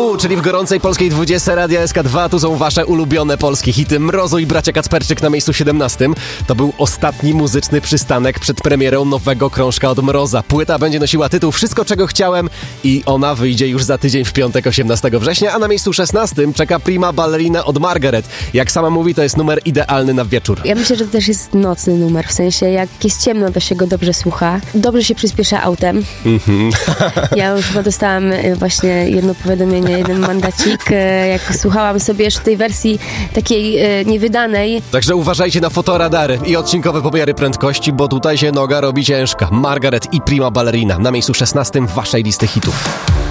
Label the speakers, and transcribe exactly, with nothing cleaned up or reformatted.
Speaker 1: Tu, czyli w gorącej polskiej dwudziestce Radia S K dwa, tu są wasze ulubione polskie hity. Mrozu i bracia Kacperczyk na miejscu siedemnastym. To był ostatni muzyczny przystanek przed premierą nowego krążka od Mroza. Płyta będzie nosiła tytuł Wszystko, czego chciałem i ona wyjdzie już za tydzień w piątek, osiemnastego września, a na miejscu szesnastym czeka Prima Ballerina od Margaret. Jak sama mówi, to jest numer idealny na wieczór.
Speaker 2: Ja myślę, że to też jest nocny numer, w sensie jak jest ciemno, to się go dobrze słucha. Dobrze się przyspiesza autem. Mm-hmm. Ja już chyba dostałam właśnie jedno powiadomienie, jeden mandacik, jak słuchałam sobie jeszcze tej wersji takiej niewydanej.
Speaker 1: Także uważajcie na fotoradary i odcinkowe pomiary prędkości, bo tutaj się noga robi ciężka. Margaret i Prima Ballerina na miejscu szesnastym waszej listy hitów.